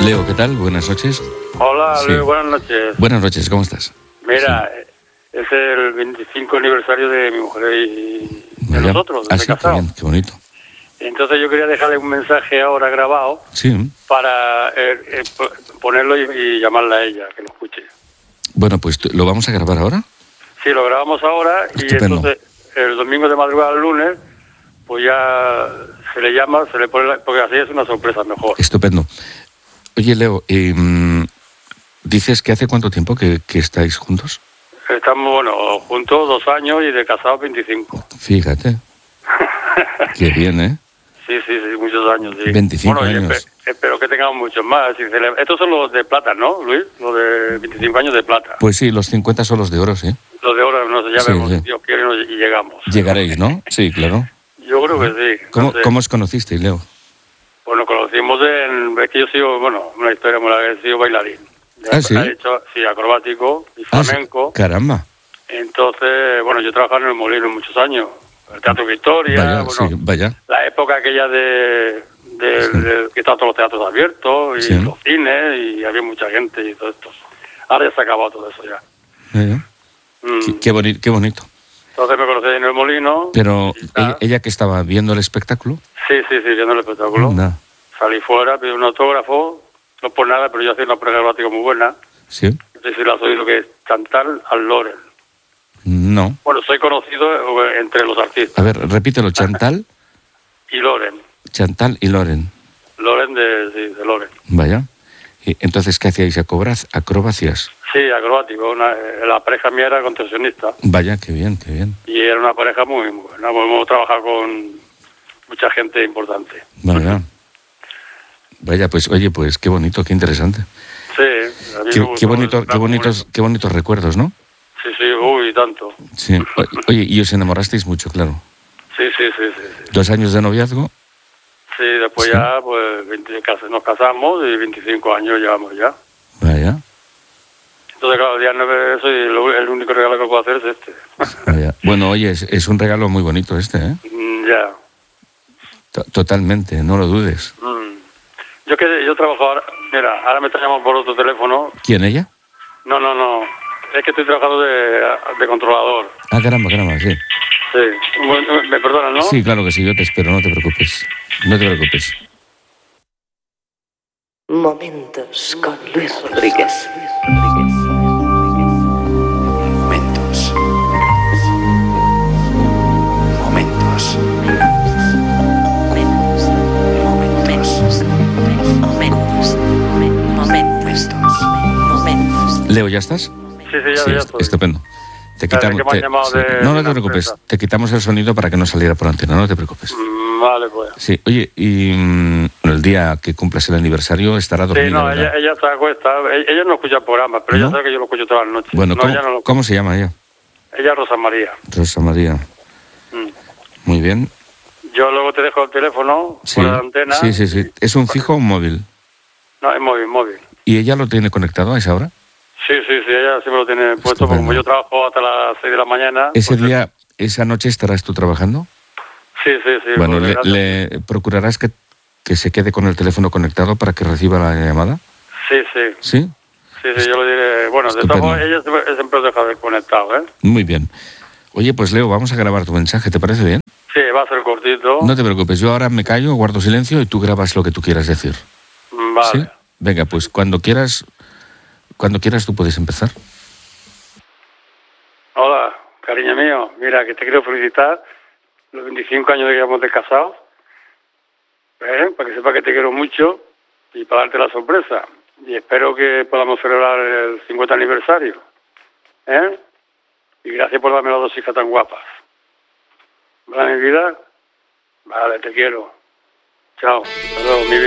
Leo, ¿qué tal? Buenas noches. Hola, Sí. Leo, buenas noches. Buenas noches, ¿cómo estás? Mira, es el 25 aniversario de mi mujer y de Vaya. nosotros, Ah, de sí, qué casados. bien, qué bonito. Entonces yo quería dejarle un mensaje ahora grabado Sí. para ponerlo y llamarla a ella, que lo escuche. Bueno, pues lo vamos a grabar ahora. Sí, lo grabamos ahora y Estupendo. entonces el domingo de madrugada al lunes, pues ya se le llama, se le pone, porque así es una sorpresa mejor. Estupendo. Oye, Leo, dices que hace cuánto tiempo que estáis juntos. Estamos, bueno, juntos 2 años y de casados 25. Fíjate. Qué bien, ¿eh? Sí, muchos años, sí. 25 bueno, y años. espero que tengamos muchos más. Estos son los de plata, ¿no, Luis? Los de 25 años de plata. Pues sí, los 50 son los de oro, sí. Los de oro, no sé, ya Sí, vemos, sí. si Dios quiere y llegamos. Llegaréis, ¿no? Sí, claro. Yo creo que sí. ¿Cómo, no sé. ¿Cómo os conocisteis, Leo? Pues nos conocimos es que yo sigo, bueno, una historia muy larga, he sido bailarín. Ah, ¿sí? He hecho, sí, acrobático y Ah, sí. flamenco. Caramba. Entonces, bueno, yo trabajaba en el Molino muchos años. El Teatro Victoria, Vaya, bueno, sí, vaya. la época aquella de que estaban todos los teatros abiertos y Sí. los cines y había mucha gente y todo esto. Ahora ya se ha acabado todo eso ya. Vaya. Mm. Qué bonito. Entonces me conocí en el Molino. Pero y tal. ella que estaba viendo el espectáculo. Sí, viendo el espectáculo. Anda. Salí fuera, pedí un autógrafo, no por nada, pero yo hacía una prueba acrobática muy buena. Sí. No sé si la has oído, que es cantar al Loren. No. Bueno, soy conocido entre los artistas. A ver, repítelo. Chantal, Y Loren. Chantal y Loren. Loren de Loren. Vaya. Y entonces, ¿qué hacíais? ¿Acrobacias? Sí, acrobático. La pareja mía era contorsionista. Vaya, qué bien, qué bien. Y era una pareja muy buena. Hemos trabajado con mucha gente importante. Vaya. Vaya, pues, oye, pues qué bonito, qué interesante. Sí, a mí me gustó. Qué bonitos recuerdos, ¿no? Sí, uy, tanto. Sí. Oye, y os enamorasteis mucho, claro. Sí. 2 años de noviazgo. Sí, después Sí. ya, pues, nos casamos y 25 años llevamos ya. Vaya, Entonces, claro, el día 9 soy el único regalo que puedo hacer es este. vaya. Bueno, oye, es un regalo muy bonito este, ¿eh? Ya. Totalmente, no lo dudes. Yo trabajo ahora, mira, ahora me están llamando por otro teléfono. ¿Quién, ella? No, es que estoy trabajando de controlador. Ah, caramba, sí. Sí, me perdonan, ¿no? Sí, claro que sí, yo te espero, no te preocupes. No te preocupes. Momentos con Luis Rodríguez. Momentos. Momentos. Leo, ¿ya estás? Sí, ya estoy. Estupendo. Te Claro, quitamos, que me han llamado de no una te preocupes, empresa. te quitamos el sonido para que no saliera por antena, no te preocupes. Vale, pues. Sí, oye, y el día que cumplas el aniversario estará dormida, Sí, no, ¿verdad? ella está acuestada. Ella no escucha el programa, pero ¿No? ella sabe que yo lo escucho todas las noches. Bueno, no, ella no lo... ¿cómo se llama ella? Ella es Rosa María. Rosa María. Mm. Muy bien. Yo luego te dejo el teléfono Sí. por la antena. Sí. ¿Es un fijo o un móvil? No, es móvil. ¿Y ella lo tiene conectado a esa hora? Sí, ella siempre lo tiene puesto, porque como yo trabajo hasta las 6 de la mañana... ¿Ese pues, día, esa noche estarás tú trabajando? Sí. Bueno, porque ¿le procurarás que se quede con el teléfono conectado para que reciba la llamada? Sí. ¿Sí? Sí, yo le diré... Bueno, de todos modos, ella siempre lo deja desconectado, ¿eh? Muy bien. Oye, pues Leo, vamos a grabar tu mensaje, ¿te parece bien? Sí, va a ser cortito. No te preocupes, yo ahora me callo, guardo silencio y tú grabas lo que tú quieras decir. Vale. ¿Sí? Venga, pues cuando quieras tú puedes empezar. Hola, cariño mío. Mira, que te quiero felicitar los 25 años que llevamos de casados. Para que sepa que te quiero mucho y para darte la sorpresa. Y espero que podamos celebrar el 50 aniversario. Y gracias por darme las 2 hijas tan guapas. ¿Vale, mi vida? Vale, te quiero. Chao. Hasta luego, mi vida.